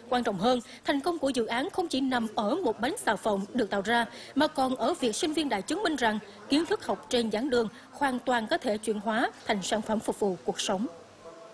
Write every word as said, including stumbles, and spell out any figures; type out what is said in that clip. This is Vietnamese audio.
Quan trọng hơn, thành công của dự án không chỉ nằm ở một bánh xà phòng được tạo ra, mà còn ở việc sinh viên đã chứng minh rằng kiến thức học trên giảng đường hoàn toàn có thể chuyển hóa thành sản phẩm phục vụ cuộc sống.